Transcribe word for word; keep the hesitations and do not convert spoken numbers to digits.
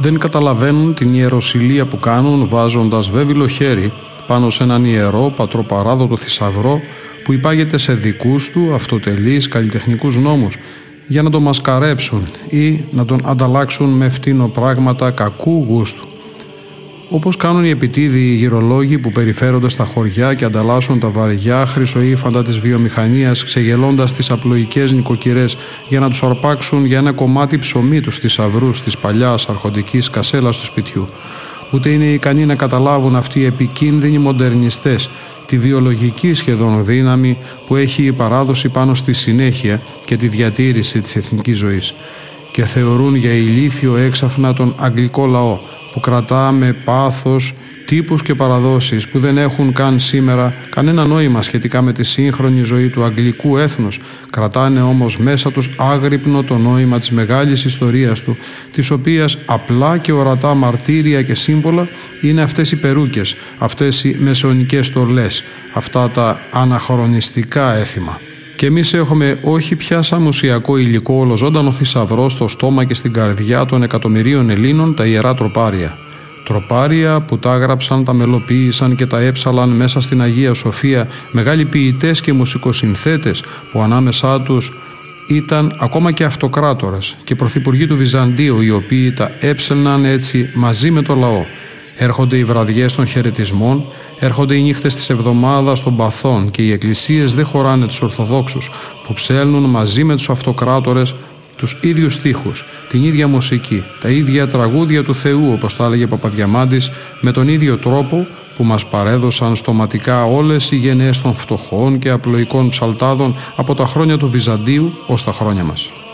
δεν καταλαβαίνουν την ιεροσυλία που κάνουν βάζοντας βέβυλο χέρι πάνω σε έναν ιερό πατροπαράδοτο θησαυρό που υπάγεται σε δικούς του αυτοτελείς καλλιτεχνικούς νόμους για να τον μασκαρέψουν ή να τον ανταλλάξουν με φτηνοπράγματα κακού γούστου. Όπως κάνουν οι επιτίδιοι γυρολόγοι που περιφέρονται στα χωριά και ανταλλάσσουν τα βαριά χρυσοήφαντα της βιομηχανίας ξεγελώντας τις απλοϊκές νοικοκυρές για να τους αρπάξουν για ένα κομμάτι ψωμί τους θησαυρούς της παλιάς αρχοντικής κασέλας του σπιτιού. Ούτε είναι ικανοί να καταλάβουν αυτοί οι επικίνδυνοι μοντερνιστές τη βιολογική σχεδόν δύναμη που έχει η παράδοση πάνω στη συνέχεια και τη διατήρηση της εθνικής ζωής και θεωρούν για ηλίθιο έξαφνα τον αγγλικό λαό που κρατά με πάθος τύπους και παραδόσεις που δεν έχουν καν σήμερα κανένα νόημα σχετικά με τη σύγχρονη ζωή του αγγλικού έθνους, κρατάνε όμως μέσα τους άγρυπνο το νόημα της μεγάλης ιστορίας του, της οποίας απλά και ορατά μαρτύρια και σύμβολα είναι αυτές οι περούκες, αυτές οι μεσαιωνικές στολές, αυτά τα αναχρονιστικά έθιμα. Και εμείς έχουμε όχι πια σαν μουσιακό υλικό ολοζώντανο θησαυρό στο στόμα και στην καρδιά των εκατομμυρίων Ελλήνων τα ιερά τροπάρια. Τροπάρια που τα έγραψαν, τα μελοποίησαν και τα έψαλαν μέσα στην Αγία Σοφία μεγάλοι ποιητές και μουσικοσυνθέτες που ανάμεσά τους ήταν ακόμα και αυτοκράτορες και πρωθυπουργοί του Βυζαντίου οι οποίοι τα έψελναν έτσι μαζί με το λαό. Έρχονται οι βραδιές των χαιρετισμών, έρχονται οι νύχτες της εβδομάδας των παθών και οι εκκλησίες δεν χωράνε τους Ορθοδόξους που ψέλνουν μαζί με τους αυτοκράτορες τους ίδιους στίχους, την ίδια μουσική, τα ίδια τραγούδια του Θεού όπως τα έλεγε Παπαδιαμάντης με τον ίδιο τρόπο που μας παρέδωσαν στοματικά όλες οι γενναίες των φτωχών και απλοϊκών ψαλτάδων από τα χρόνια του Βυζαντίου ως τα χρόνια μας.